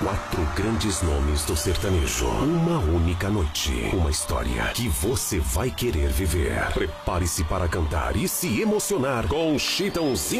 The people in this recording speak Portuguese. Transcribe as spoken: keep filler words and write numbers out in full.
Quatro grandes nomes do sertanejo. Uma única noite. Uma história que você vai querer viver. Prepare-se para cantar e se emocionar com Chitãozinho